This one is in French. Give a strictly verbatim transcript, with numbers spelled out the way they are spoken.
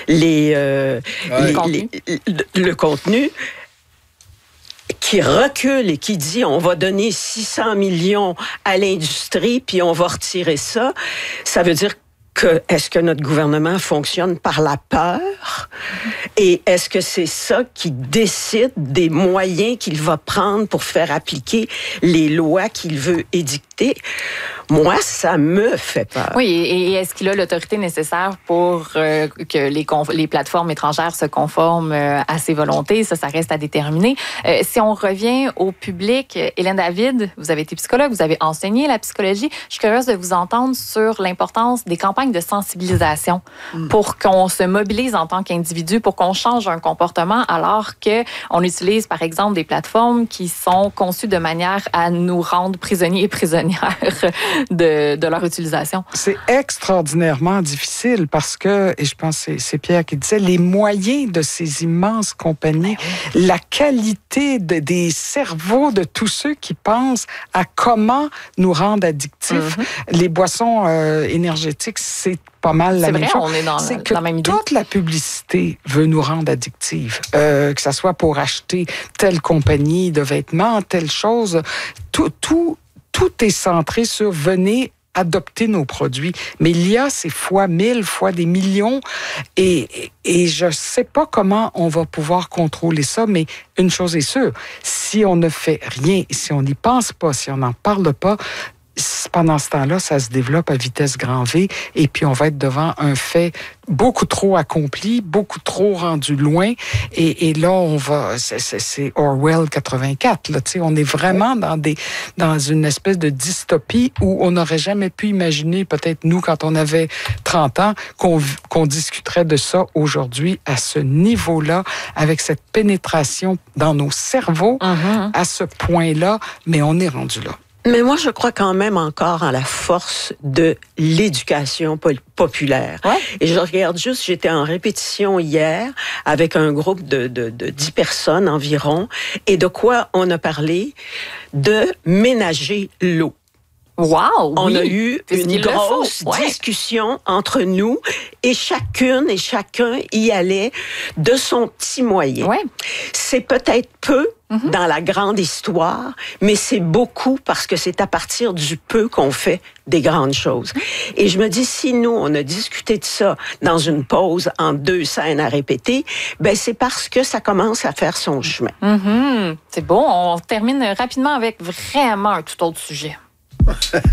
les, euh, ouais. les, le, les, le, le contenu, qui recule et qui dit on va donner six cents millions à l'industrie puis on va retirer ça, ça veut dire que est-ce que notre gouvernement fonctionne par la peur? Et est-ce que c'est ça qui décide des moyens qu'il va prendre pour faire appliquer les lois qu'il veut édicter? Moi, ça me fait peur. Oui, et est-ce qu'il a l'autorité nécessaire pour euh, que les, conf- les plateformes étrangères se conforment euh, à ses volontés? Ça, ça reste à déterminer. Euh, si on revient au public, Hélène David, vous avez été psychologue, vous avez enseigné la psychologie. Je suis curieuse de vous entendre sur l'importance des campagnes de sensibilisation mmh. pour qu'on se mobilise en tant qu'individu, pour qu'on change un comportement, alors qu'on utilise, par exemple, des plateformes qui sont conçues de manière à nous rendre prisonniers et prisonnières De, de leur utilisation. C'est extraordinairement difficile parce que, et je pense que c'est, c'est Pierre qui disait, les moyens de ces immenses compagnies, ben oui. la qualité de, des cerveaux de tous ceux qui pensent à comment nous rendre addictifs. Mm-hmm. Les boissons euh, énergétiques, c'est pas mal la c'est même vrai, chose. On est dans c'est la, que la même idée. Toute la publicité veut nous rendre addictifs. Euh, que ça soit pour acheter telle compagnie de vêtements, telle chose. Tout, tout Tout est centré sur venez adopter nos produits. Mais il y a ces fois mille, fois des millions. Et, et je ne sais pas comment on va pouvoir contrôler ça, mais une chose est sûre, si on ne fait rien, si on n'y pense pas, si on n'en parle pas, pendant ce temps-là, ça se développe à vitesse grand V et puis on va être devant un fait beaucoup trop accompli, beaucoup trop rendu loin et, et là, on va... C'est, c'est, c'est Orwell quatre-vingt-quatre, là, tu sais, on est vraiment dans, des, dans une espèce de dystopie où on n'aurait jamais pu imaginer, peut-être nous, quand on avait trente ans, qu'on, qu'on discuterait de ça aujourd'hui à ce niveau-là, avec cette pénétration dans nos cerveaux mm-hmm. à ce point-là, mais on est rendu là. Mais moi, je crois quand même encore en la force de l'éducation populaire. Ouais. Et je regarde juste, j'étais en répétition hier avec un groupe de, de, de dix personnes environ. Et de quoi on a parlé? De ménager l'eau. Wow! On oui. a eu une grosse ouais. discussion entre nous et chacune et chacun y allait de son petit moyen. Ouais. C'est peut-être peu mm-hmm. dans la grande histoire, mais c'est beaucoup parce que c'est à partir du peu qu'on fait des grandes choses. Mm-hmm. Et je me dis, si nous, on a discuté de ça dans une pause en deux scènes à répéter, ben c'est parce que ça commence à faire son chemin. Mm-hmm. C'est bon, on termine rapidement avec vraiment un tout autre sujet.